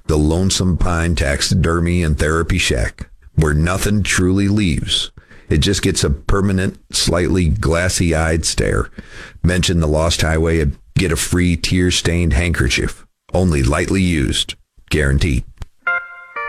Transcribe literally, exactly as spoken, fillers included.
the Lonesome Pine Taxidermy and Therapy Shack, where nothing truly leaves. It just gets a permanent, slightly glassy-eyed stare. Mention the Lost Highway and get a free tear-stained handkerchief. Only lightly used. Guaranteed.